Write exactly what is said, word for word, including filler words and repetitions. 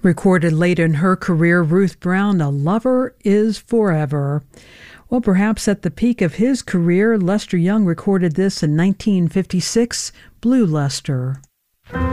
Recorded late in her career, Ruth Brown, "A Lover is Forever." Well, perhaps at the peak of his career, Lester Young recorded this in nineteen fifty-six, Blue Lester.